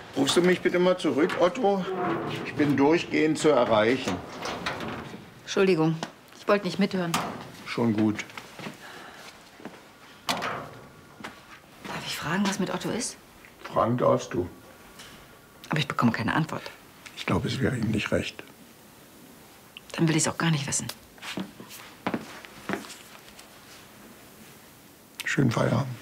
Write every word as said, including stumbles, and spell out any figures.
Rufst du mich bitte mal zurück, Otto? Ich bin durchgehend zu erreichen. Entschuldigung, ich wollte nicht mithören. Schon gut. Darf ich fragen, was mit Otto ist? Fragen darfst du. Aber ich bekomme keine Antwort. Ich glaube, es wäre ihm nicht recht. Dann will ich es auch gar nicht wissen. Schönen Feierabend.